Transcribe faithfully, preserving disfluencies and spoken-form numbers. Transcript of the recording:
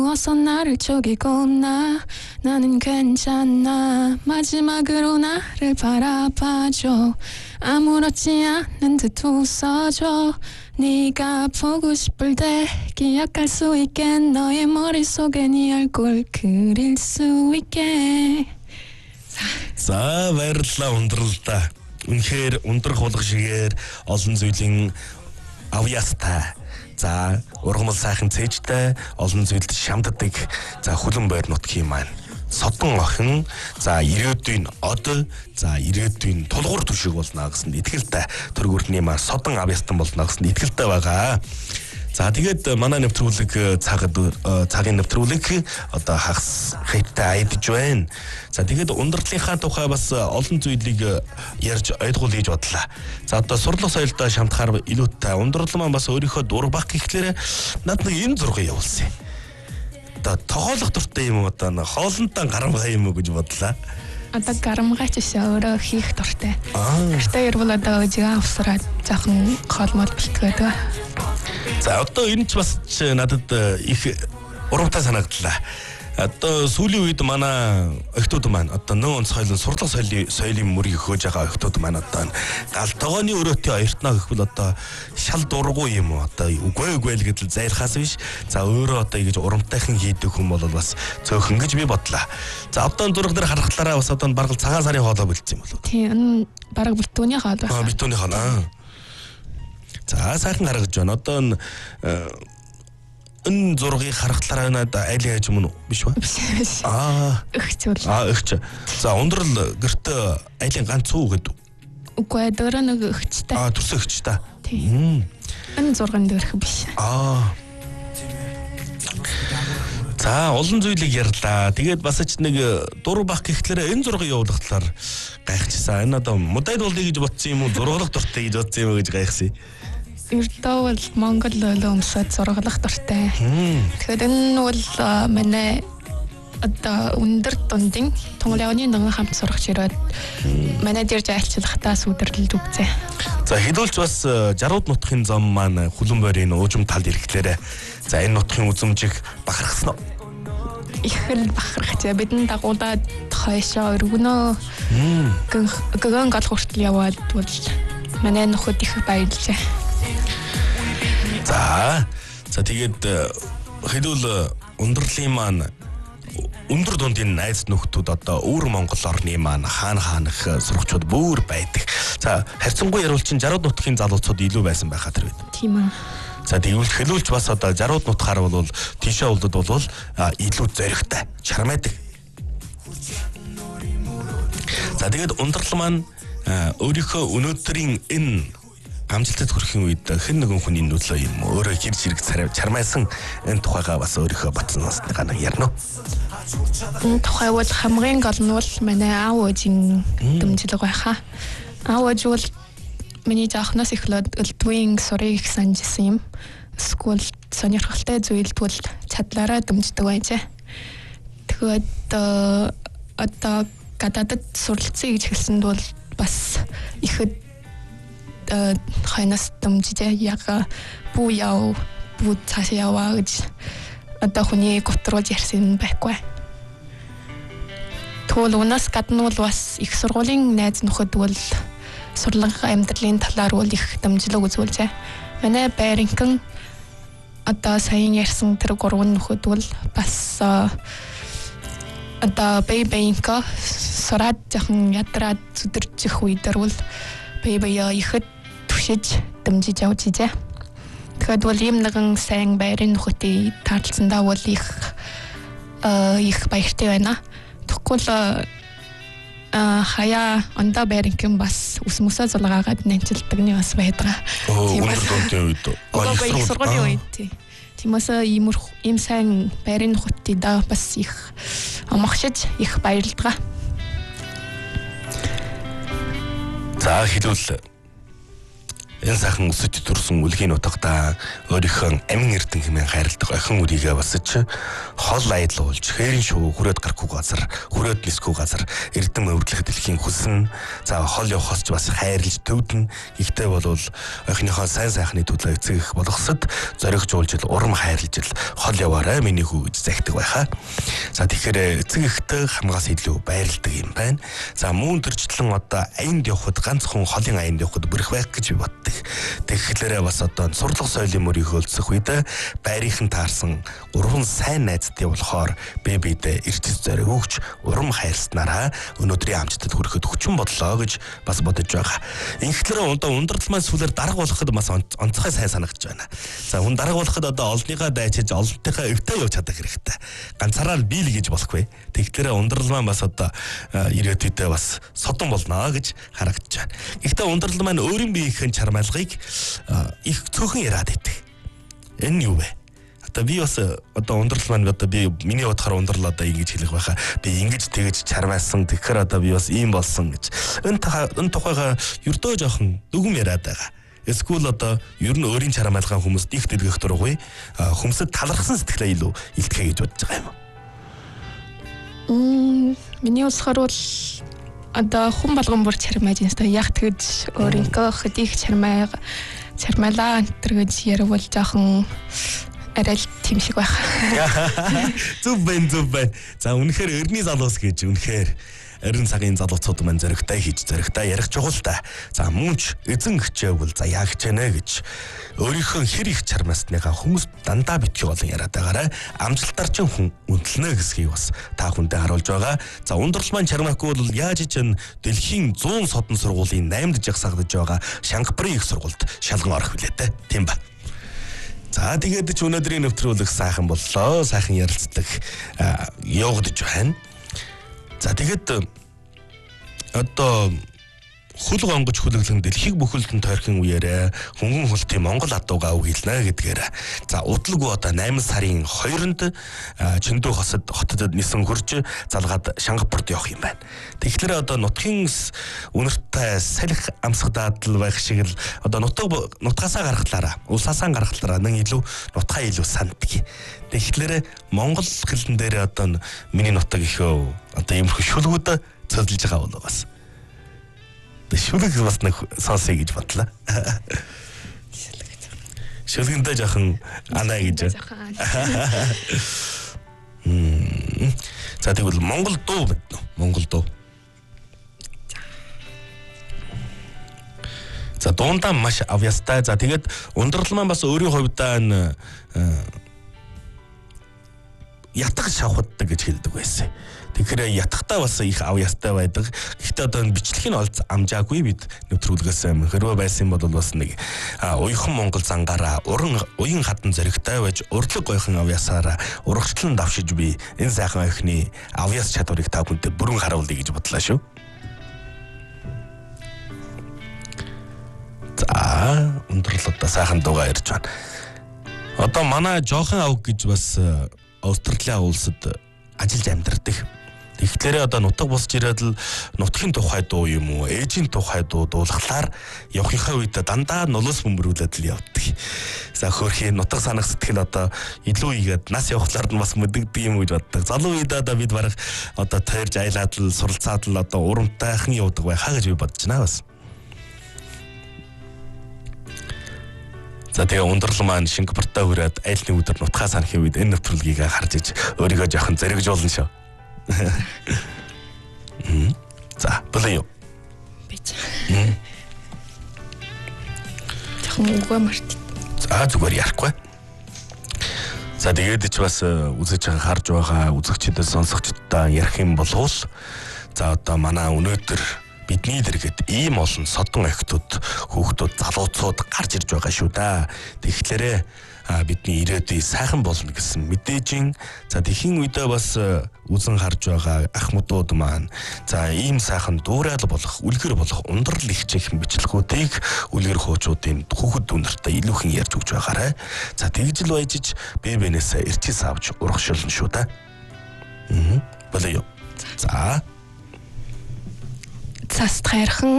어서 나를 죽이고 나 나는 괜찮아 마지막으로 나를 바라봐줘 아무렇지 않은 듯 웃어줘 네가 보고 싶을 때 기억할 수 있게 너의 머릿속에 네 얼굴 그릴 수 있게 За баярлалаа ундралдаа. Үнэхээр ундрах болгох шигээр олон зүйлийн авьяастай. За ургамал сайхан цээжтэй олон зүйлд шамддаг. За хүлэн байр нутгийн маань содон охин. За ирээдүйн од. За ирээдүйн тулгуур түшиг болно гэсэн итгэлтэй. Төргөрний маань содон авьяастан болно гэсэн итгэлтэй байгаа. За тэгээд манай нэвтрүүлэг цагд цагийн нэвтрүүлэг одоо хагас хайттай айдж байна. За тэгээд ундралынхаа тухай бас олон зүйлийг ярьж ойлгуул хийж бодлаа. За одоо сурлах соёлтой шамтахаар илүүтэй ундрал маань бас өөрийнхөө дурбах гэхлээр над нэг энэ зургийг явуулсан. Одоо тоолох дуртай юм уу одоо хоолнотоо гарамгай юм уу гэж бодлаа. Одоо гарамгайч өөрөө хийх дуртай. Гэртээ ирвэл одоо жигээ авсраад жоохон хоолмол бэлтгээд байгаа. За одоо энэ ч бас надад их урамтай санагдлаа. Одоо сүүлийн үед манай охтууд маань одоо нөө онцгойлон сурлах соёлын соёлын мөрийг хөөж байгаа охтууд маань одоо гал тогооны өрөөтэй оёртноо гэхвэл одоо шал дургу юм уу одоо үгүй үгүй л гэдэл зайлхаас биш. За өөрөө одоо ингэж урамтайхан хийдэг хүн бол бас цөөхөн гэж би бодлоо. За одоо зураг дээр харахлаараа бас одоо бараг цагаан сарын хоолой бэлдсэн юм болов. Тийм энэ бараг битүүний хоол байна. Аа битүүний хоол аа. За сайхан гаргаж байна. Одоо энэ зургийг харахлаараа надад айлын хажим нь биш ба? Биш биш. Аа. Өгч бол. Аа өгч. За ундрал гэртээ айлын ганц уу гэдэг. Үгүй дөөрөө нэг өгчтэй. Аа төрсөн өгч та. Тийм. Энэ зурган дөрөх биш. Аа. За олон зүйлийг ярьлаа. Тэгээд бас ч нэг дур бах гэхлээр энэ зургийг явуулахлаар гайхчихсан. Энэ одоо мудай дуулдыг гэж бодсон юм уу? Зурглах дуртай гэж бодсон юм уу гэж гайхсан. Ердөө бол Монгол өмсөд зурглах дуртай. Тэгэхээр энэ бол манай одоо өндөр дундын Тунгалианы нэгэн хамт сурагч ирээд манай дээр жайлчлахтаа сүдэрлэлд үгзээ. За хэдүүлж бас жарууд нутгийн зам маань хүлэн бойрын уужим талд ирэхлээр за энэ нутгийн үзмжиг бахархсан уу? Их л бахархаж бидний дагуулад хойшоо өргөнөө. Гэгэн гал хүртэл яваад бол манай нөхөд их баярлжээ. За за тэгээд хэдүүл ундралын маань өндөр дундын найз нөхдүүд одоо өвөр Монгол орны маань хаана хаанах сурагчид бүр байдаг. За харьцангуй яруул чин жарууд нутгийн залуучууд илүү байсан байхаа тэр үед. Тийм ээ. За тэгвэл хэлүүлж бас одоо жарууд нутгаар бол тийшээ улдад бол илүү зоригтой, чармайдаг. За тэгээд ундрал маань өөрийнхөө өнөөдрийн энэ амжилтад хүрэхин үед хэн нэгэн хүний нөлөө юм өөрөө хэр зэрэг чармайсан энэ тухайгаа бас өөрийнхөө батсанаас нэг ярина. Энэ тухай бол хамгийн гол нь бол манай аав ээжийн дэмжлэг байхаа. Аав ээж бол миний жахнаас эхлээд элдвийн сурыг их санджсэн юм. Скул сонирхолтой зүйлд бол чадлаараа дэмждэг байжээ. Тэгээд одоо гадаадд суралцъя гэж хэлсэнд бол бас ихэд хойноос дэмжижээ яга бүү яв бүү цааш яваа гэж одоо хүний готруулж ярьсан байхгүй. Тэгвэл унаас гадна бол бас их сургуулийн найз нөхөд бол сурлага амьдралын талаар бол их дэмжлэг үзүүлжээ. Манай байрынхан одоо сайн ярьсан тэр гурван нөхөд бол бас одоо бэйбэйнка сураад жоохон ядраад зүдэрчих үедэр бол бэйбэя ихэд түшиж дэмжиж явж ижээ. Тэгэхээр бол ийм нэгэн сайн байрын нөхөдий таарлцсандаа бол их их баяртай байна. Тэгвэл хаяа ондоо байрынхан бас ус мөсөө зулгаагаад нэнчилдэг нь бас байдаг. Тийм үү. Ой сургуулийн үед. Тиймээс ийм ийм сайн байрын нөхөдий да бас их амгшиж их баярлдаг. За хэлвэл энэ сайхан өсөж төрсөн үлгийн утгадаа өөрийнхөө амин эрдэн хэмээн хайрладаг охин үрийгээ басж хол айдлуулж хээрийн шувуу хүрээд гарахгүй газар хүрээд нисгүй газар эрдэн өвдлөх дэлхийн хүснэ за хол явахаас ч бас хайрлж төвдөн ихтэй болвол охиныхоо сайн сайхны төлөө эцэг болгосод зоригжуулж урам хайрлж хол яваарай миний хүү гэж захидаг байхаа. За тэгэхээр эцэг ихтэй хамгаас илүү байрладаг юм байна. За мөн төрчлэн одоо аянд явхад ганцхан холын аянд явхад бүрэх байх гэж би боддог. Тэгэхээр бас одоо сурлах соёлын мөрийг хөлдсөх үед байрынхан таарсан уран сайн найзтай болохоор би бидээ эрдэс зориг өгч урам хайрласнараа өнөөдрийн амжилтад хүрэхэд хүчин бодлоо гэж бас бодож байгаа. Инхтлэр одоо ундралмаа сүлээр дарга болоход бас онцгой сайн санагдаж байна. За хүн дарга болоход одоо олныхаа дайчиж олонтойхоо өвтөө явж чадах хэрэгтэй. Ганцаараа л бийл гэж болохгүй. Тэгэхээр ундралмаа бас одоо ирээд үедээ бас содон болно гэж харагдаж байна. Гэхдээ ундрал маань өөрийн биеийн чармайлгыг их цөөхөн яриад байдаг. Энэ нь юу вэ? Одоо би бас одоо ундрал маань одоо би миний бодохоор ундрал одоо ингэж хэлэх байхаа. Би ингэж тэгэж чармайлсан. Тэгэхээр одоо би бас ийм болсон гэж. Энэ энэ тухайга ердөө жоохон дүгм яриад байгаа. Эсвэл одоо ер нь өөрийн чармайлгаан хүмүүст их дэлгэх дургуй хүмүүсд талархсан сэтгэлээ илүү илтгэе гэж бодож байгаа юм уу? Мм миний усгаар бол одоо хүн болгон бүр чармайж юмстай яг тэгж өөрийнхөө хөдийг чармай чармайлаа энэ гэж ярил жоохон арай л тийм шиг байх. Зүв бэн зүв бэн. За үнэхээр өрний залуус гэж үнэхээр эрен цагийн залуучууд маань зөрөгтэй хийж зөрөгтэй ярих чухал та. За мөнч эзэн хичээвэл за яа хичээнэ гэж өөрийнхөө хэр их чармаасныхаа хүмүүс дандаа битгий болон яриад байгаарай. Амжилтаар ч хүн үнэлнэ гэсгийг бас та хүндээ харуулж байгаа. За ундрал маань чармаахгүй бол яаж ч н дэлхийн зуун содон сургуулийн наймд жагсаагдж байгаа Шангапурын их сургуульд шалган орох билээ те. Тийм ба. За тэгээд ч өнөөдрийн нэвтрүүлэг сайхан боллоо. Сайхан ярилцдаг явагдаж байна. За тэгээд одоо хөл гонгож хүлэглэн дэлхийг бүхэлдэн тойрхон үеэрээ хөнгөн хөлтийн Монгол адуугаа үгийлнэ гэдгээр за удлаг одоо найман сарын хоёрнд Чөндөө хосод хотод нисэн хурж залгаад Шангапурт явах юм байна. Тэгэхээр одоо нутгийн үнэртэй салхи амсах даадал байх шиг л одоо нутаг нутгаасаа гаргахлаараа улсаасаа гаргахлаараа нэн илүү нутгаа илүү санддаг. Тэгэхээр Монгол хэлэн дээр одоо миний нутаг ихөө одоо иймэрхүү шүлгүүд цэцэлж байгаа бол бас шүлэг бас нэг сонсъё гэж бодлоо. Шүлгэндээ жоохон анаа гэж. За тэгвэл Монгол дуу мэднэ. Монгол дуу. За дундаа маш авьяастай. За тэгээд ундрал маань бас өөрийн хувьдаа н ятгах шавхаддаг гэж хэлдэг байсан. Тэгэхээр ятгахтаа бас их авьяастай байдаг. Гэхдээ одоо бичлэгийг олж амжаагүй бид нэвтрүүлгээс хэрвээ байсан бол бас нэг уйхан Монгол зангаараа уран уян хатан зоригтой байж урдлаг гойхон авьяасаараа урагшлан давшиж би энэ сайхан охины авьяас чадварыг та бүхэнд бүрэн харуулъя гэж бодлоо шүү. За өндөрлөдөө сайхан дуугаа ярьж байна. Одоо манай жоохон авг гэж бас Австралийн улсад ажиллаж амьдардаг. Тэгэхээр одоо нутаг босч ирээд л нутгийн тухай дуу юм уу, ээжийн тухай дуу дуулахлаар явахынхаа үед дандаа нулус бөмбөрүүлээд л явдаг. За хөөрхийн нутаг санах сэтгэл одоо илүү игээд нас явахлаар нь бас мэддэгдэг юм гэж боддог. Залуу үед одоо бид барах одоо тойрж аялаад л суралцаад л одоо урамтайхан явдаг байхаа гэж би бодож байна бас. За тэгээ ундрал маань Шангапуртаа хүрээд айлны өдөр нутгаа санахын үед энэ нэвтрүүлгийг харж иж өөрийгөө жоохон зэрэгжүүлнэ шүү. За болоо. Бич. Жоохон үгүй март. За зүгээр ярихгүй. За тэгээд ч бас үзэж байгаа харж байгаа үзэгчдэд сонсогчдод ярих юм болвол за одоо манай өнөөдөр бидний дэргэд ийм олон содон охтууд, хүүхдүүд, залууцууд гарч ирж байгаа шүү да. Тэгэхээр бидний ирээдүй сайхан болно гэсэн мэдээжин. За тэхийн үедээ бас үзэн харж байгаа ахмадууд маань за ийм сайхан дуурал болох, үлгэр болох ундрал их чихэн бичлэгүүдийг үлгэр хуучуудын хүүхэд үнэртэй илүүхэн ярьж өгч байгаарай. За тэгж л баяжиж бие бинээсээ эрчис авч урагшилна шүү да. Аа. Болоо. За цас тайрхан